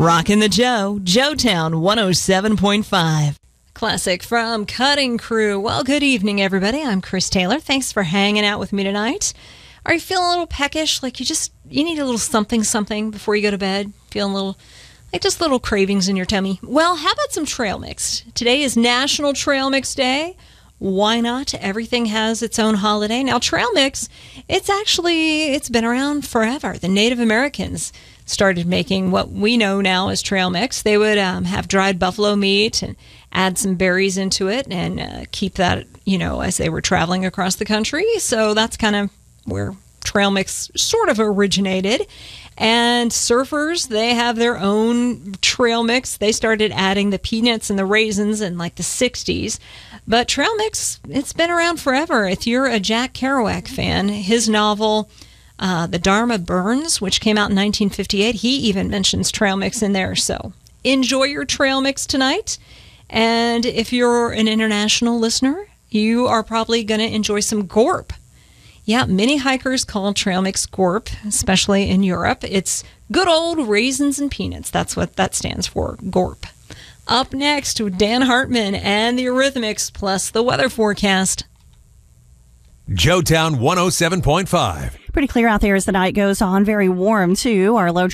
Rockin' the Joe, Joetown 107.5. Classic from Cutting Crew. Well, good evening, everybody. I'm Chris Taylor. Thanks for hanging out with me tonight. Are you feeling a little peckish? Like you need a little something before you go to bed? Feeling a little, like just little cravings in your tummy? Well, how about some trail mix? Today is National Trail Mix Day. Why not? Everything has its own holiday. Now, trail mix, it's been around forever. The Native Americans started making what we know now as trail mix. They would have dried buffalo meat and add some berries into it and keep that, as they were traveling across the country. So that's kind of where trail mix sort of originated. And surfers, they have their own trail mix. They started adding the peanuts and the raisins in like the 60s. But trail mix, it's been around forever. If you're a Jack Kerouac fan, his novel The Dharma Burns, which came out in 1958, he even mentions trail mix in there. So enjoy your trail mix tonight. And if you're an international listener, you are probably going to enjoy some gorp. Yeah, many hikers call trail mix gorp, especially in Europe. It's good old raisins and peanuts. That's what that stands for, gorp. Up next with Dan Hartman and the Eurythmics, plus the weather forecast. Joetown 107.5. Pretty clear out there as the night goes on. Very warm, too. Our low